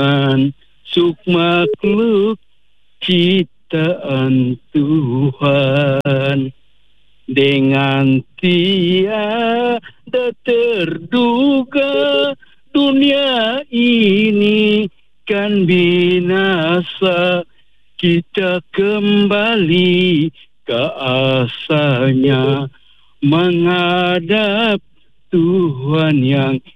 Suk makhluk ciptaan Tuhan, dengan tiada terduga dunia ini kan binasa. Kita kembali ke asalnya, menghadap Tuhan yang